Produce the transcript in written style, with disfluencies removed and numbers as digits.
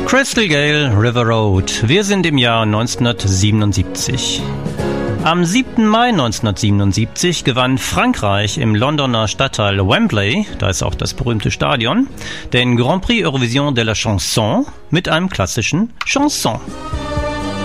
Crystal Gale, River Road. Wir sind im Jahr 1977. Am 7. Mai 1977 gewann Frankreich im Londoner Stadtteil Wembley, da ist auch das berühmte Stadion, den Grand Prix Eurovision de la Chanson mit einem klassischen Chanson.